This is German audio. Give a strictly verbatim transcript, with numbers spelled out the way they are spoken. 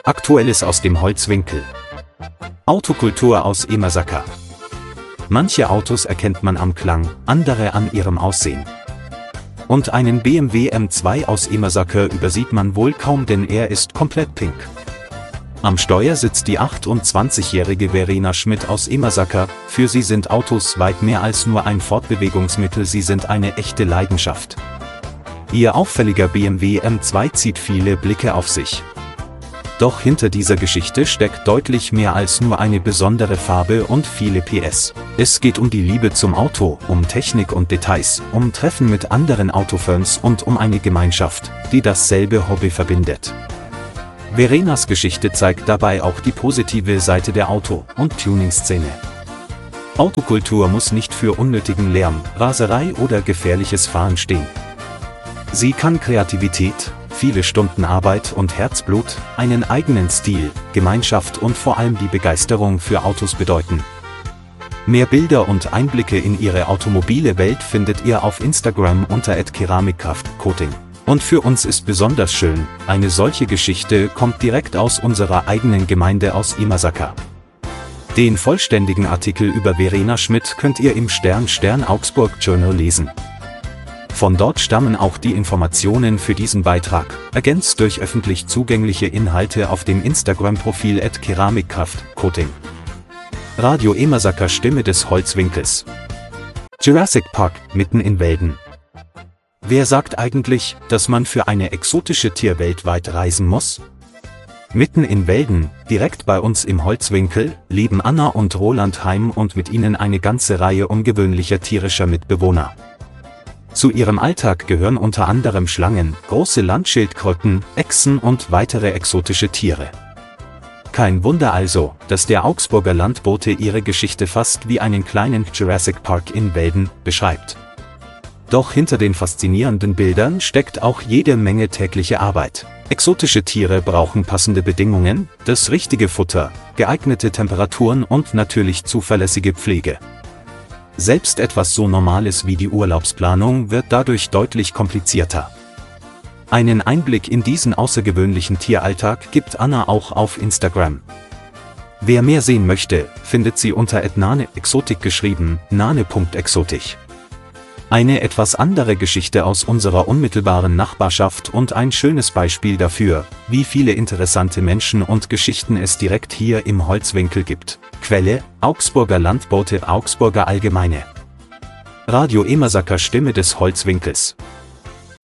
Aktuelles aus dem Holzwinkel. Autokultur aus Emersaker. Manche Autos erkennt man am Klang, andere an ihrem Aussehen. Und einen B M W M zwei aus Emersaker übersieht man wohl kaum, denn er ist komplett pink. Am Steuer sitzt die achtundzwanzigjährige Verena Schmidt aus Emersaker. Für sie sind Autos weit mehr als nur ein Fortbewegungsmittel, sie sind eine echte Leidenschaft. Ihr auffälliger B M W M zwei zieht viele Blicke auf sich. Doch hinter dieser Geschichte steckt deutlich mehr als nur eine besondere Farbe und viele P S. Es geht um die Liebe zum Auto, um Technik und Details, um Treffen mit anderen Autofans und um eine Gemeinschaft, die dasselbe Hobby verbindet. Verenas Geschichte zeigt dabei auch die positive Seite der Auto- und Tuning-Szene. Autokultur muss nicht für unnötigen Lärm, Raserei oder gefährliches Fahren stehen. Sie kann Kreativität, viele Stunden Arbeit und Herzblut, einen eigenen Stil, Gemeinschaft und vor allem die Begeisterung für Autos bedeuten. Mehr Bilder und Einblicke in ihre automobile Welt findet ihr auf Instagram unter at keramikkraft-coating. Und für uns ist besonders schön, eine solche Geschichte kommt direkt aus unserer eigenen Gemeinde aus Emersaker. Den vollständigen Artikel über Verena Schmidt könnt ihr im Stern Stern Augsburg Journal lesen. Von dort stammen auch die Informationen für diesen Beitrag, ergänzt durch öffentlich zugängliche Inhalte auf dem Instagram-Profil at keramikkraft-coating. Radio Emersaker, Stimme des Holzwinkels. Jurassic Park, mitten in Welden. Wer sagt eigentlich, dass man für eine exotische Tierwelt weit reisen muss? Mitten in Welden, direkt bei uns im Holzwinkel, leben Anna und Roland Heim und mit ihnen eine ganze Reihe ungewöhnlicher tierischer Mitbewohner. Zu ihrem Alltag gehören unter anderem Schlangen, große Landschildkröten, Echsen und weitere exotische Tiere. Kein Wunder also, dass der Augsburger Landbote ihre Geschichte fast wie einen kleinen Jurassic Park in Welden beschreibt. Doch hinter den faszinierenden Bildern steckt auch jede Menge tägliche Arbeit. Exotische Tiere brauchen passende Bedingungen, das richtige Futter, geeignete Temperaturen und natürlich zuverlässige Pflege. Selbst etwas so Normales wie die Urlaubsplanung wird dadurch deutlich komplizierter. Einen Einblick in diesen außergewöhnlichen Tieralltag gibt Anna auch auf Instagram. Wer mehr sehen möchte, findet sie unter at nane-exotik geschrieben, nane.exotik. Eine etwas andere Geschichte aus unserer unmittelbaren Nachbarschaft und ein schönes Beispiel dafür, wie viele interessante Menschen und Geschichten es direkt hier im Holzwinkel gibt. Quelle: Augsburger Landbote, Augsburger Allgemeine. Radio Emersaker, Stimme des Holzwinkels.